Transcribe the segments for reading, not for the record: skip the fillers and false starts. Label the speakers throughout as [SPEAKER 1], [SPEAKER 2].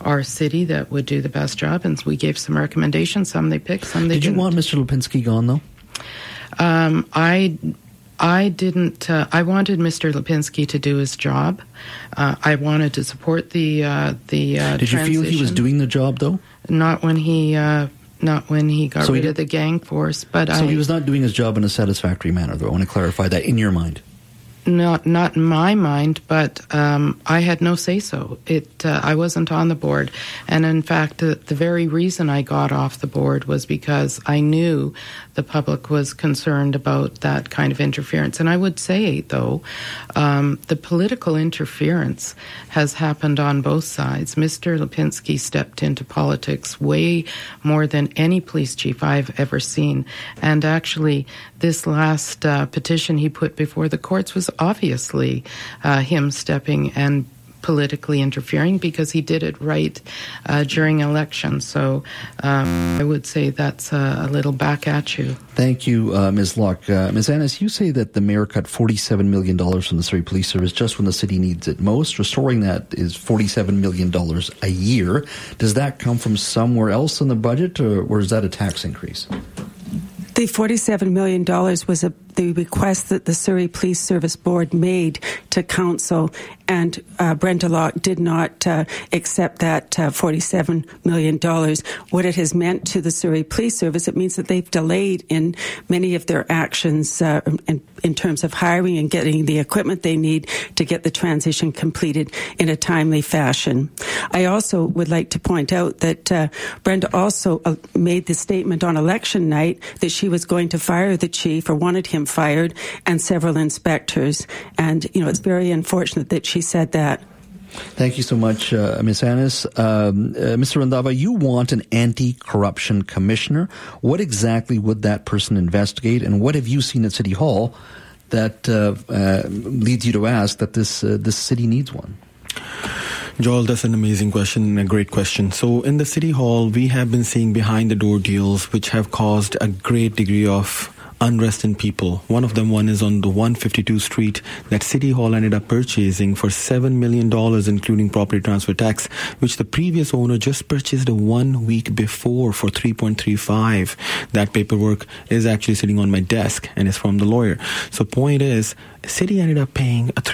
[SPEAKER 1] our city that would do the best job, and we gave some recommendations. Some they picked, some they didn't.
[SPEAKER 2] Did you want Mr. Lipinski gone, though?
[SPEAKER 1] I didn't. I wanted Mr. Lipinski to do his job. I wanted to support the
[SPEAKER 2] Did
[SPEAKER 1] transition.
[SPEAKER 2] you feel he was doing the job, though?
[SPEAKER 1] Not when he got rid of the gang force. But
[SPEAKER 2] so he was not doing his job in a satisfactory manner, though. I want to clarify that in your mind.
[SPEAKER 1] Not in my mind, but I had no say-so. I wasn't on the board. And in fact, the very reason I got off the board was because I knew the public was concerned about that kind of interference. And I would say, though, the political interference has happened on both sides. Mr. Lipinski stepped into politics way more than any police chief I've ever seen. And actually, this last petition he put before the courts was obviously him stepping and politically interfering, because he did it right during elections. So I would say that's a little back at you.
[SPEAKER 2] Thank you, Ms. Locke. Ms. Annis, you say that the mayor cut $47 million from the Surrey Police Service just when the city needs it most. Restoring that is $47 million a year. Does that come from somewhere else in the budget, or is that a tax increase?
[SPEAKER 3] The $47 million was the request that the Surrey Police Service Board made to Council, and Brenda Locke did not accept that $47 million. What it has meant to the Surrey Police Service, it means that they've delayed in many of their actions in terms of hiring and getting the equipment they need to get the transition completed in a timely fashion. I also would like to point out that Brenda also made the statement on election night that she was going to fire the chief, or wanted him fired, and several inspectors. And, it's very unfortunate that she said that.
[SPEAKER 2] Thank you so much, Ms. Annis. Mr. Randhawa, you want an anti-corruption commissioner. What exactly would that person investigate, and what have you seen at City Hall that leads you to ask that this city needs one?
[SPEAKER 4] Joel, that's an amazing question and a great question. So in the City Hall, we have been seeing behind-the-door deals which have caused a great degree of unrest in people. One of them is on the 152 Street that City Hall ended up purchasing for $7 million, including property transfer tax, which the previous owner just purchased 1 week before for $3.35. That paperwork is actually sitting on my desk and is from the lawyer. So point is, City ended up paying a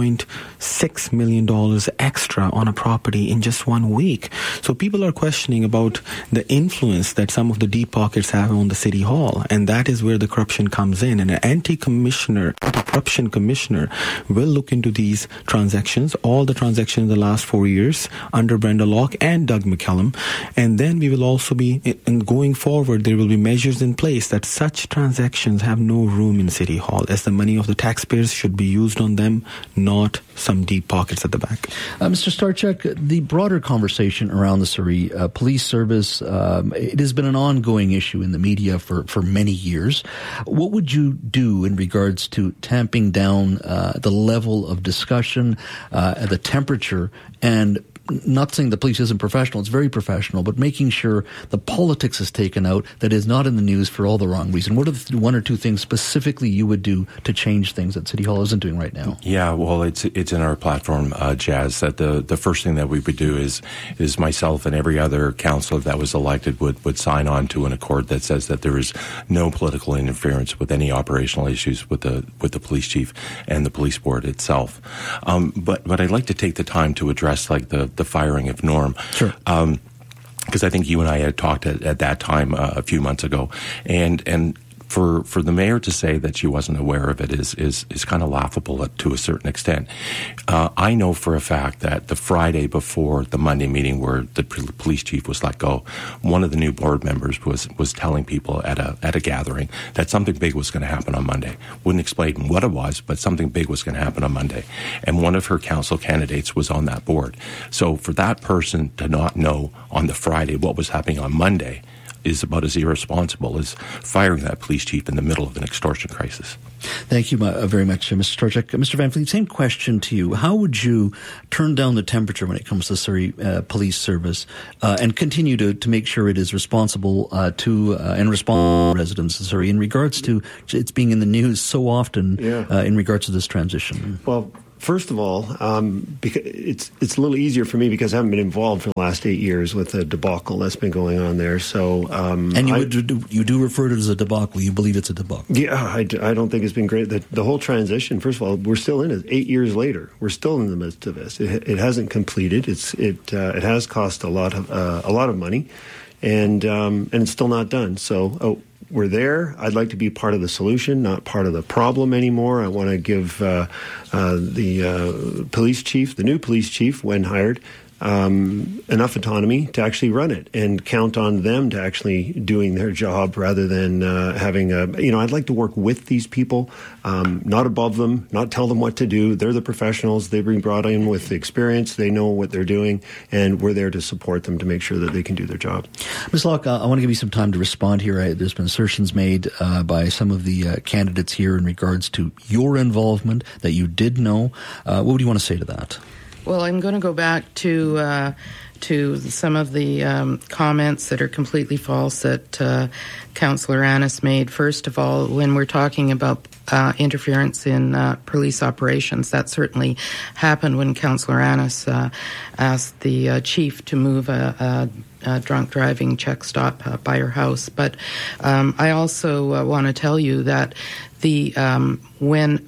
[SPEAKER 4] $3.6 million extra on a property in just 1 week. So people are questioning about the influence that some of the deep pockets have on the City Hall, and that is where the corruption comes in. And an anti-corruption commissioner will look into these transactions, all the transactions in the last 4 years under Brenda Locke and Doug McCallum. And then we will also be, going forward, there will be measures in place that such transactions have no room in City Hall, as the money of the taxpayers should be used on them, not some deep pockets at the back.
[SPEAKER 2] Mr. Starchuk, the broader conversation around the Surrey Police Service, it has been an ongoing issue in the media for many years. What would you do in regards to tamping down the level of discussion, the temperature, and not saying the police isn't professional, it's very professional, but making sure the politics is taken out that is not in the news for all the wrong reason? What are the one or two things specifically you would do to change things that City Hall isn't doing right now?
[SPEAKER 5] Yeah, well, it's in our platform, Jazz, that the first thing that we would do is myself and every other councillor that was elected would sign on to an accord that says that there is no political interference with any operational issues with the police chief and the police board itself. But I'd like to take the time to address the firing of Norm.
[SPEAKER 2] Sure.
[SPEAKER 5] Because I think you and I had talked at that time a few months ago, and for the mayor to say that she wasn't aware of it is kind of laughable to a certain extent. I know for a fact that the Friday before the Monday meeting where the police chief was let go, one of the new board members was telling people at a gathering that something big was going to happen on Monday. Wouldn't explain what it was, but something big was going to happen on Monday. And one of her council candidates was on that board. So for that person to not know on the Friday what was happening on Monday is about as irresponsible as firing that police chief in the middle of an extortion crisis.
[SPEAKER 2] Thank you very much, Mr. Starchuk. Mr. Van Fleet, same question to you. How would you turn down the temperature when it comes to Surrey Police Service and continue to make sure it is responsible and respond to residents of Surrey in regards to it's being in the news so often in regards to this transition?
[SPEAKER 6] Well, first of all, because it's a little easier for me because I haven't been involved for the last 8 years with the debacle that's been going on there. So,
[SPEAKER 2] and you do refer to it as a debacle. You believe it's a debacle?
[SPEAKER 6] Yeah, I don't think it's been great. The whole transition. First of all, we're still in it. 8 years later, we're still in the midst of this. It hasn't completed. It has cost a lot of money, and it's still not done. So. We're there. I'd like to be part of the solution, not part of the problem anymore. I want to give the police chief, the new police chief, when hired, enough autonomy to actually run it and count on them to actually doing their job rather than having I'd like to work with these people, not above them, not tell them what to do. They're the professionals. They've been brought in with experience. They know what they're doing, and we're there to support them to make sure that they can do their job.
[SPEAKER 2] Ms. Locke, I want to give you some time to respond here. There's been assertions made by some of the candidates here in regards to your involvement that you did know. What would you want to say to that?
[SPEAKER 1] Well, I'm going to go back to some of the comments that are completely false that Councillor Annis made. First of all, when we're talking about interference in police operations, that certainly happened when Councillor Annis asked the chief to move a drunk driving check stop by her house. But I also want to tell you that when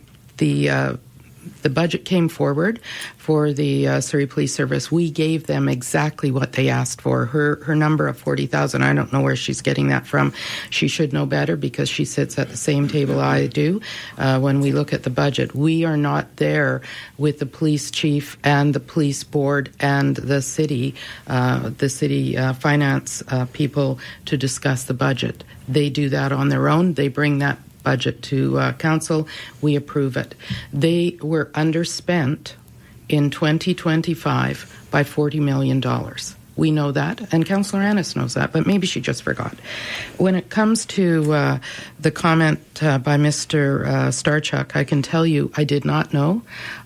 [SPEAKER 1] the budget came forward for the Surrey Police Service, we gave them exactly what they asked for. Her number of 40,000, I don't know where she's getting that from. She should know better because she sits at the same table I do. When we look at the budget, we are not there with the police chief and the police board and the city finance people to discuss the budget. They do that on their own. They bring that budget to council. We approve it. They were underspent in 2025 by $40 million. We know that, and Councillor Annis knows that, but maybe she just forgot. When it comes to the comment by Mr. Starchuk, I can tell you I did not know.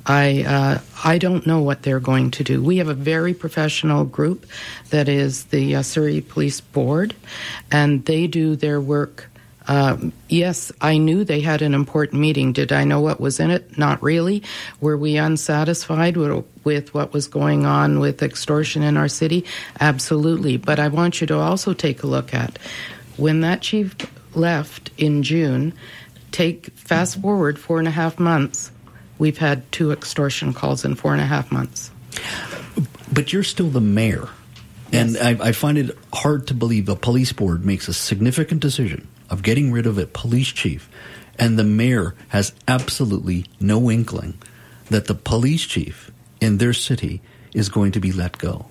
[SPEAKER 1] I don't know what they're going to do. We have a very professional group that is the Surrey Police Board, and they do their work. Yes, I knew they had an important meeting. Did I know what was in it? Not really. Were we unsatisfied with what was going on with extortion in our city? Absolutely. But I want you to also take a look at when that chief left in June, fast forward 4.5 months, we've had 2 extortion calls in 4.5 months.
[SPEAKER 2] But you're still the mayor. And yes. I find it hard to believe the police board makes a significant decision of getting rid of a police chief, and the mayor has absolutely no inkling that the police chief in their city is going to be let go.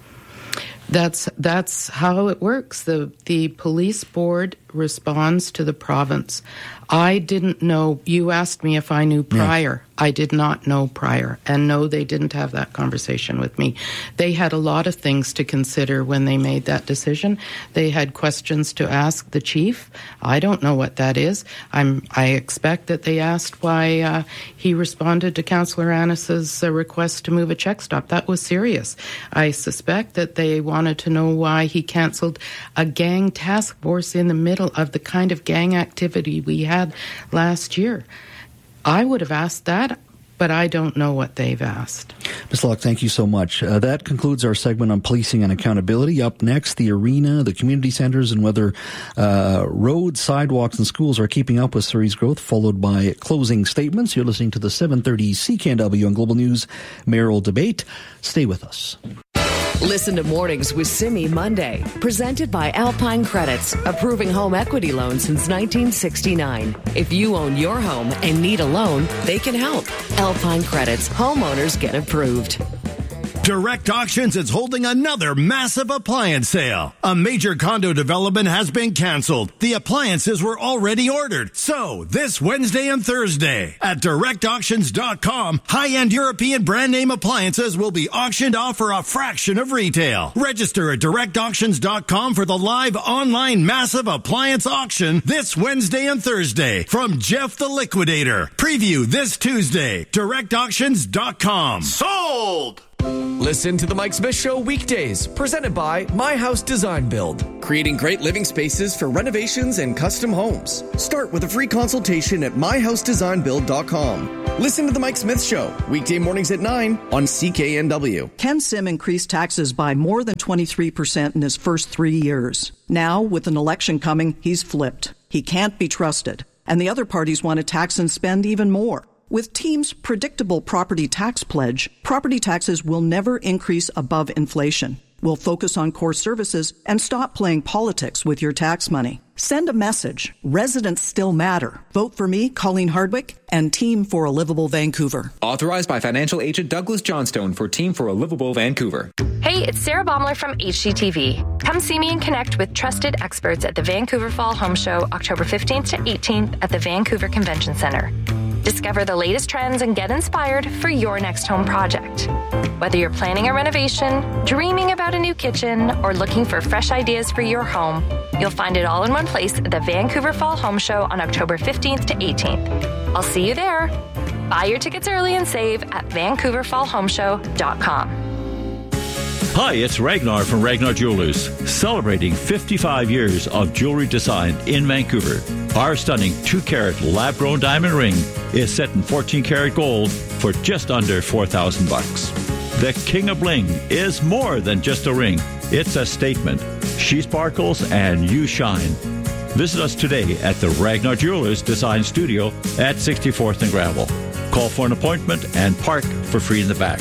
[SPEAKER 1] That's how it works. The police board responds to the province. I didn't know. You asked me if I knew prior. Yeah. I did not know prior. And no, they didn't have that conversation with me. They had a lot of things to consider when they made that decision. They had questions to ask the chief. I don't know what that is. I expect that they asked why he responded to Councillor Annis's request to move a check stop. That was serious. I suspect that they wanted to know why he cancelled a gang task force in the middle of the kind of gang activity we had last year. I would have asked that, but I don't know what they've asked.
[SPEAKER 2] Ms. Locke, thank you so much. That concludes our segment on policing and accountability. Up next, the arena, the community centres, and whether roads, sidewalks, and schools are keeping up with Surrey's growth, followed by closing statements. You're listening to the 7:30 CKNW on Global News Mayoral Debate. Stay with us.
[SPEAKER 7] Listen to Mornings with Simi Monday, presented by Alpine Credits, approving home equity loans since 1969. If you own your home and need a loan, they can help. Alpine Credits, homeowners get approved.
[SPEAKER 8] Direct Auctions is holding another massive appliance sale. A major condo development has been canceled. The appliances were already ordered. So, this Wednesday and Thursday at directauctions.com, high-end European brand name appliances will be auctioned off for a fraction of retail. Register at directauctions.com for the live online massive appliance auction this Wednesday and Thursday from Jeff the Liquidator. Preview this Tuesday. directauctions.com.
[SPEAKER 9] Sold! Listen to The Mike Smith Show weekdays, presented by My House Design Build. Creating great living spaces for renovations and custom homes. Start with a free consultation at myhousedesignbuild.com. Listen to The Mike Smith Show, weekday mornings at 9 on CKNW.
[SPEAKER 10] Ken Sim increased taxes by more than 23% in his first 3 years. Now, with an election coming, he's flipped. He can't be trusted. And the other parties want to tax and spend even more. With Team's predictable property tax pledge, property taxes will never increase above inflation. We'll focus on core services and stop playing politics with your tax money. Send a message. Residents still matter. Vote for me, Colleen Hardwick, and Team for a Livable Vancouver.
[SPEAKER 11] Authorized by financial agent Douglas Johnstone for Team for a Livable Vancouver.
[SPEAKER 12] Hey, it's Sarah Baumler from HGTV. Come see me and connect with trusted experts at the Vancouver Fall Home Show, October 15th to 18th at the Vancouver Convention Center. Discover the latest trends and get inspired for your next home project. Whether you're planning a renovation, dreaming about a new kitchen, or looking for fresh ideas for your home, you'll find it all in one place at the Vancouver Fall Home Show on October 15th to 18th. I'll see you there. Buy your tickets early and save at vancouverfallhomeshow.com.
[SPEAKER 13] Hi, it's Ragnar from Ragnar Jewelers, celebrating 55 years of jewelry design in Vancouver. Our stunning 2-carat lab-grown diamond ring is set in 14-karat gold for just under $4,000. The King of Bling is more than just a ring. It's a statement. She sparkles and you shine. Visit us today at the Ragnar Jewelers Design Studio at 64th and Gravel. Call for an appointment and park for free in the back.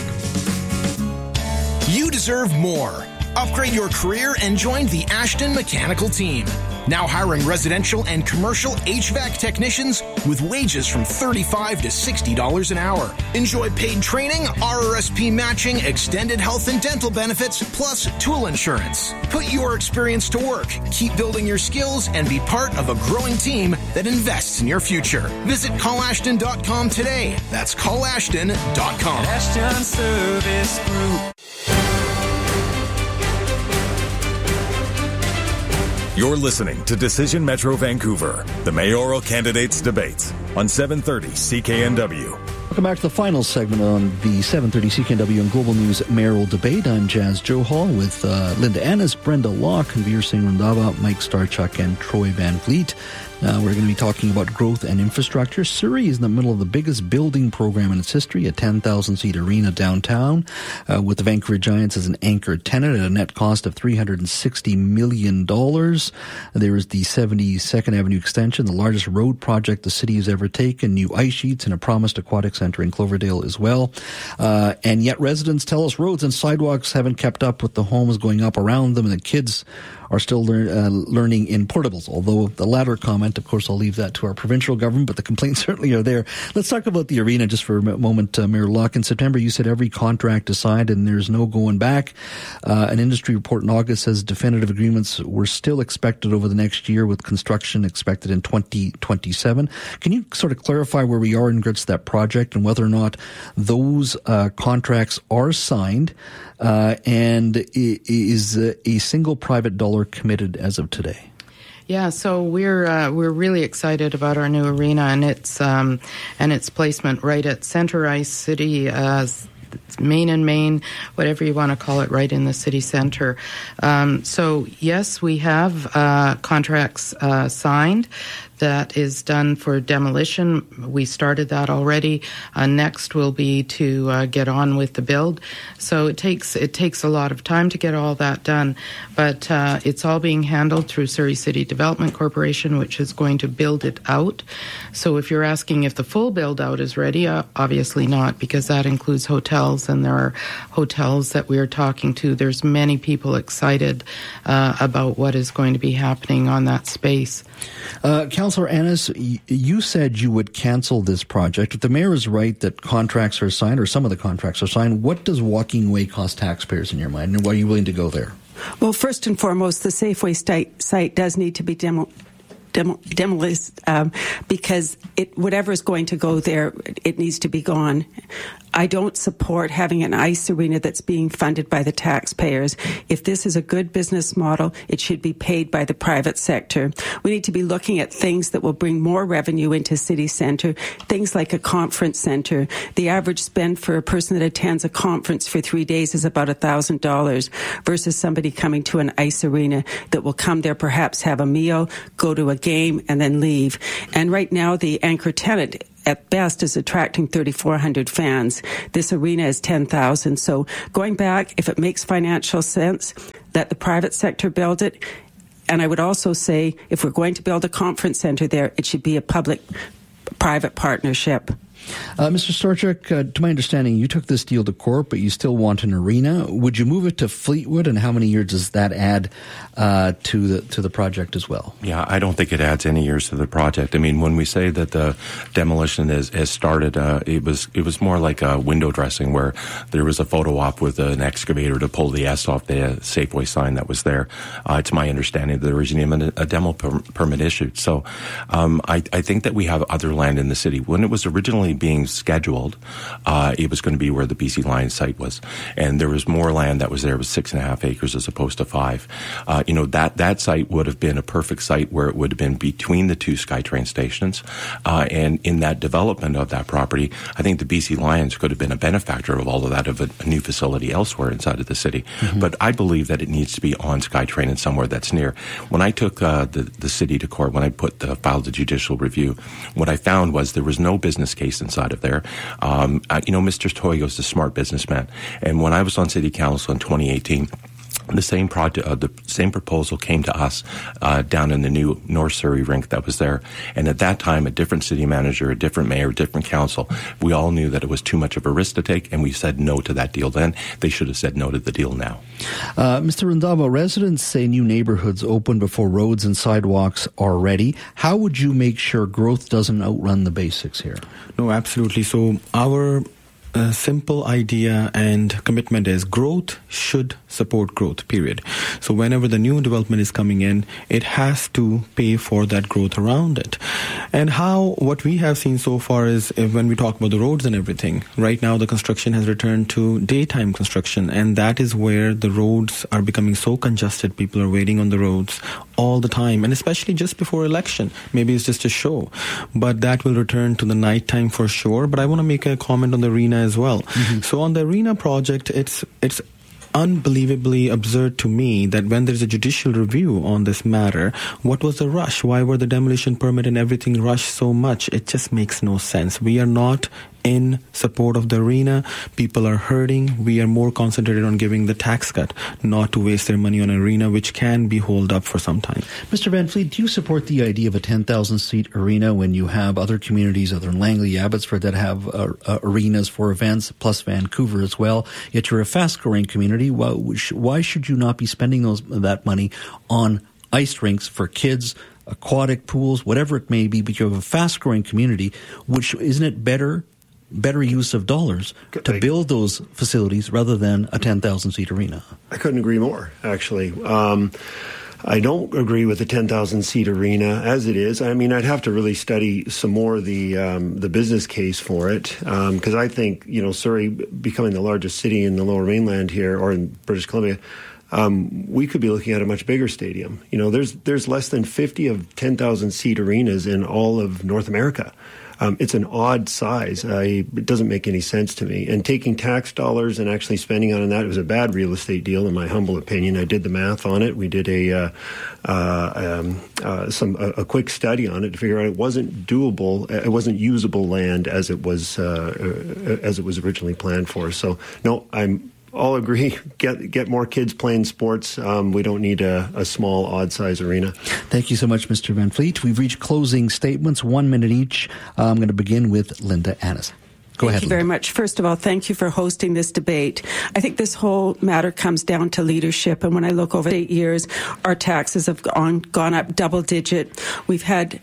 [SPEAKER 14] You deserve more. Upgrade your career and join the Ashton Mechanical Team. Now hiring residential and commercial HVAC technicians with wages from $35 to $60 an hour. Enjoy paid training, RRSP matching, extended health and dental benefits, plus tool insurance. Put your experience to work, keep building your skills, and be part of a growing team that invests in your future. Visit callashton.com today. That's callashton.com.
[SPEAKER 15] Ashton Service Group.
[SPEAKER 16] You're listening to Decision Metro Vancouver, the mayoral candidates debates on 730 CKNW.
[SPEAKER 2] Welcome back to the final segment on the 730 CKNW and Global News mayoral debate. I'm Jazz Johal with Linda Annis, Brenda Locke, Veer Singh Randhawa, Mike Starchuk, and Troy Van Vliet. We're going to be talking about growth and infrastructure. Surrey is in the middle of the biggest building program in its history, a 10,000-seat arena downtown, with the Vancouver Giants as an anchor tenant at a net cost of $360 million. There is the 72nd Avenue extension, the largest road project the city has ever taken, new ice sheets, and a promised aquatic center in Cloverdale as well. And yet residents tell us roads and sidewalks haven't kept up with the homes going up around them, and the kids are still learning in portables, although the latter comment, of course, I'll leave that to our provincial government, but the complaints certainly are there. Let's talk about the arena just for a moment, Mayor Locke. In September, you said every contract is signed and there's no going back. An industry report in August says definitive agreements were still expected over the next year, with construction expected in 2027. Can you sort of clarify where we are in regards to that project and whether or not those contracts are signed, and is a single private dollar committed as of today?
[SPEAKER 1] Yeah, so we're really excited about our new arena and its placement right at Centre Ice City, main and main, whatever you want to call it, right in the city centre. So yes, we have contracts signed. That is done for demolition. We started that already. Next will be to get on with the build. So it takes a lot of time to get all that done, but it's all being handled through Surrey City Development Corporation, which is going to build it out. So if you're asking if the full build out is ready, obviously not, because that includes hotels, and there are hotels that we are talking to. There's many people excited about what is going to be happening on that space.
[SPEAKER 2] Councillor Annis, you said you would cancel this project. If the mayor is right that contracts are signed, or some of the contracts are signed, what does walking away cost taxpayers in your mind, and why are you willing to go there?
[SPEAKER 3] Well, first and foremost, the Safeway site does need to be demolished because whatever is going to go there, it needs to be gone. I don't support having an ice arena that's being funded by the taxpayers. If this is a good business model, it should be paid by the private sector. We need to be looking at things that will bring more revenue into city centre, things like a conference centre. The average spend for a person that attends a conference for 3 days is about $1,000 versus somebody coming to an ice arena that will come there, perhaps have a meal, go to a game, and then leave. And right now, the anchor tenant at best is attracting 3,400 fans. This arena is 10,000. So going back, if it makes financial sense, let the private sector build it. And I would also say, if we're going to build a conference center there, it should be a public-private partnership.
[SPEAKER 2] Mr. Storchuk, to my understanding, you took this deal to court, but you still want an arena. Would you move it to Fleetwood, and how many years does that add to the project as well?
[SPEAKER 5] Yeah, I don't think it adds any years to the project. I mean, when we say that the demolition has started, it was more like a window dressing where there was a photo op with an excavator to pull the S off the Safeway sign that was there. It's my understanding that there isn't even a demo permit issued. So I think that we have other land in the city. When it was originally being scheduled, it was going to be where the BC Lions site was, and there was more land that was there. It was 6.5 acres as opposed to 5. That site would have been a perfect site where it would have been between the two SkyTrain stations, and in that development of that property, I think the BC Lions could have been a benefactor of all of that, of a new facility elsewhere inside of the city. Mm-hmm. But I believe that it needs to be on SkyTrain and somewhere that's near. When I took the city to court, when I filed the judicial review, what I found was there was no business case inside of there. Mr. Toyo's a smart businessman. And when I was on city council in 2018, the same proposal came to us down in the new North Surrey rink that was there. And at that time, a different city manager, a different mayor, a different council, we all knew that it was too much of a risk to take, and we said no to that deal then. They should have said no to the deal now.
[SPEAKER 2] Mr. Randhawa, residents say new neighborhoods open before roads and sidewalks are ready. How would you make sure growth doesn't outrun the basics here?
[SPEAKER 4] No, absolutely. So our simple idea and commitment is growth should support growth, period. So whenever the new development is coming in, it has to pay for that growth around it. And what we have seen so far is, when we talk about the roads and everything, right now the construction has returned to daytime construction, and that is where the roads are becoming so congested. People are waiting on the roads all the time, and especially just before election. Maybe it's just a show, but that will return to the nighttime for sure. But I want to make a comment on the arena as well. Mm-hmm. So on the arena project, it's unbelievably absurd to me that when there's a judicial review on this matter, what was the rush? Why were the demolition permit and everything rushed so much? It just makes no sense. We are not in support of the arena. People are hurting. We are more concentrated on giving the tax cut, not to waste their money on an arena, which can be holed up for some time.
[SPEAKER 2] Mr. Van Fleet, do you support the idea of a 10,000-seat arena when you have other communities, other than Langley, Abbotsford, that have arenas for events, plus Vancouver as well? Yet you're a fast-growing community. Why should you not be spending that money on ice rinks for kids, aquatic pools, whatever it may be? Because you have a fast-growing community, which isn't it better use of dollars to build those facilities rather than a 10,000-seat arena?
[SPEAKER 6] I couldn't agree more, actually. I don't agree with the 10,000-seat arena as it is. I mean, I'd have to really study some more the business case for it, because I think, Surrey becoming the largest city in the Lower Mainland here, or in British Columbia, we could be looking at a much bigger stadium. There's less than 50 of 10,000-seat arenas in all of North America. It's an odd size. It doesn't make any sense to me. And taking tax dollars and actually spending on that, it was a bad real estate deal, in my humble opinion. I did the math on it. We did a quick study on it to figure out it wasn't doable. It wasn't usable land as it was originally planned for. So no, all agree. Get more kids playing sports. We don't need a small, odd-size arena.
[SPEAKER 2] Thank you so much, Mr. Van Fleet. We've reached closing statements, 1 minute each. I'm going to begin with Linda Annis. Go ahead,
[SPEAKER 3] Thank you very much. First of all, thank you for hosting this debate. I think this whole matter comes down to leadership. And when I look over 8 years, our taxes have gone up double-digit. We've had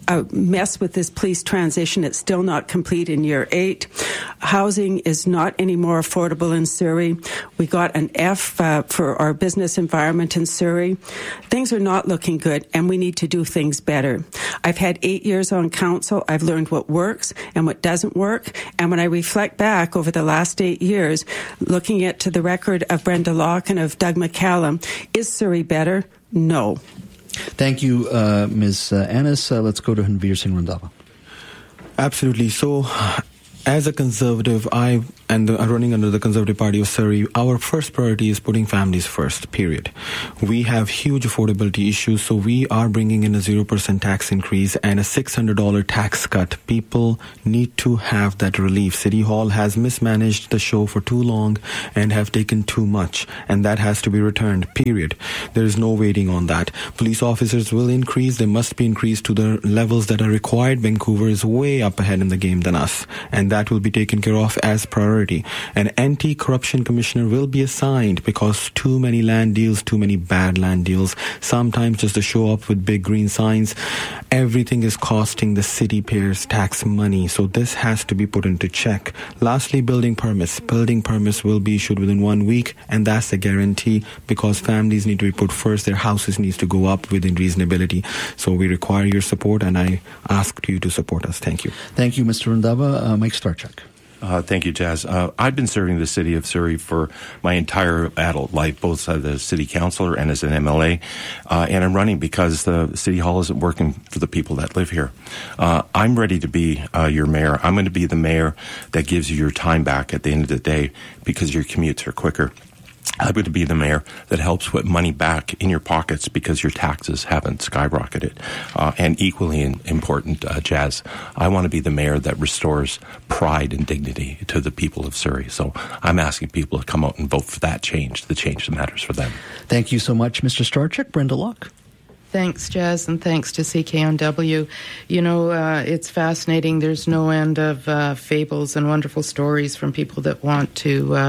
[SPEAKER 3] mess with this police transition. It's still not complete in year 8. Housing is not any more affordable in Surrey. We got an F for our business environment in Surrey. Things are not looking good, and we need to do things better. I've had 8 years on council. I've learned what works and what doesn't work. And when I reflect back over the last 8 years, looking at to the record of Brenda Locke and of Doug McCallum, is Surrey better? No.
[SPEAKER 2] Thank you, Ms. Annis. Let's go to Hanveer Singh Randhawa.
[SPEAKER 4] Absolutely. So, as a Conservative, running under the Conservative Party of Surrey, our first priority is putting families first, period. We have huge affordability issues, so we are bringing in a 0% tax increase and a $600 tax cut. People need to have that relief. City Hall has mismanaged the show for too long and have taken too much, and that has to be returned, period. There is no waiting on that. Police officers will increase. They must be increased to the levels that are required. Vancouver is way up ahead in the game than us, and that will be taken care of as priority. An anti-corruption commissioner will be assigned because too many land deals, too many bad land deals, sometimes just to show up with big green signs. Everything is costing the city payers tax money, so this has to be put into check. Lastly, building permits. Building permits will be issued within 1 week, and that's a guarantee because families need to be put first. Their houses needs to go up within reasonability. So we require your support, and I ask you to support us. Thank you.
[SPEAKER 2] Thank you, Mr. Randhawa. Mike Starchuk.
[SPEAKER 5] Thank you, Jazz. I've been serving the city of Surrey for my entire adult life, both as a city councillor and as an MLA. And I'm running because the City Hall isn't working for the people that live here. I'm ready to be your mayor. I'm going to be the mayor that gives you your time back at the end of the day because your commutes are quicker. I'm going to be the mayor that helps put money back in your pockets because your taxes haven't skyrocketed. And equally important, Jazz, I want to be the mayor that restores pride and dignity to the people of Surrey. So I'm asking people to come out and vote for that change, the change that matters for them.
[SPEAKER 2] Thank you so much, Mr. Starchuk. Brenda Locke.
[SPEAKER 1] Thanks, Jazz, and thanks to CKNW. You know, it's fascinating. There's no end of fables and wonderful stories from people that want to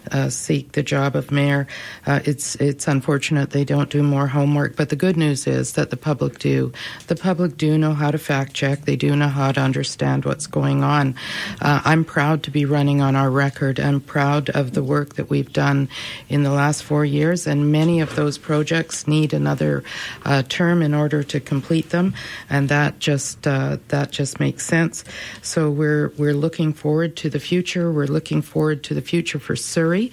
[SPEAKER 1] seek the job of mayor. It's unfortunate they don't do more homework, but the good news is that the public do. The public do know how to fact check. They do know how to understand what's going on. I'm proud to be running on our record. I'm proud of the work that we've done in the last 4 years, and many of those projects need another term in order to complete them, and that just makes sense. So we're looking forward to the future. We're looking forward to the future for Surrey.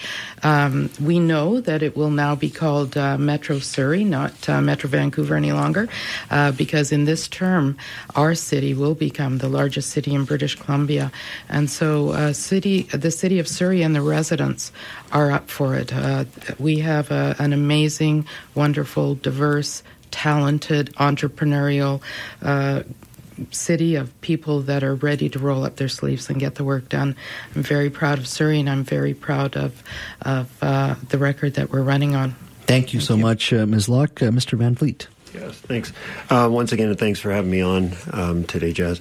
[SPEAKER 1] We know that it will now be called Metro Surrey, not Metro Vancouver any longer, because in this term, our city will become the largest city in British Columbia, and so the city of Surrey and the residents are up for it. We have an amazing, wonderful, diverse, talented, entrepreneurial city of people that are ready to roll up their sleeves and get the work done. I'm very proud of Surrey, and I'm very proud of the record that we're running on.
[SPEAKER 2] Thank you so much, Ms. Locke. Mr. Van Vliet.
[SPEAKER 6] Yes, thanks. Once again, thanks for having me on today, Jazz.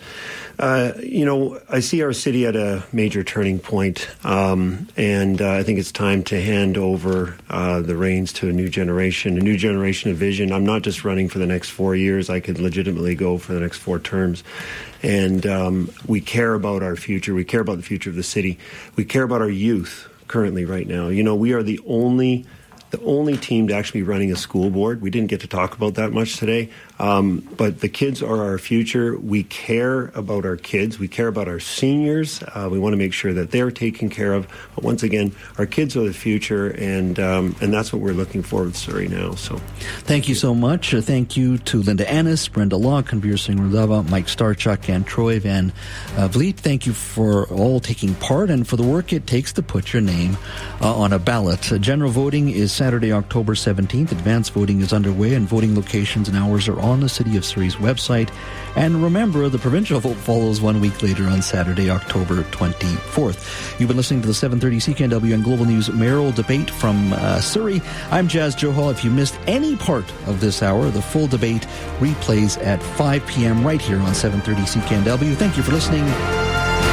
[SPEAKER 6] I see our city at a major turning point, and I think it's time to hand over the reins to a new generation of vision. I'm not just running for the next 4 years. I could legitimately go for the next 4 terms. And we care about our future. We care about the future of the city. We care about our youth currently right now. You know, we are the only team to actually be running a school board. We didn't get to talk about that much today, but the kids are our future. We care about our kids. We care about our seniors. We want to make sure that they're taken care of. But once again, our kids are the future, and that's what we're looking for with Surrey now. So,
[SPEAKER 2] thank you so much. Thank you to Linda Annis, Brenda Locke, Hanveer Singh Randhawa, Mike Starchuk, and Troy Van Vliet. Thank you for all taking part and for the work it takes to put your name on a ballot. General voting is Saturday, October 17th. Advanced voting is underway, and voting locations and hours are on the City of Surrey's website. And remember, the provincial vote follows 1 week later on Saturday, October 24th. You've been listening to the 730 CKNW and Global News mayoral debate from Surrey. I'm Jazz Johal. If you missed any part of this hour, the full debate replays at 5 p.m. right here on 730 CKNW. Thank you for listening.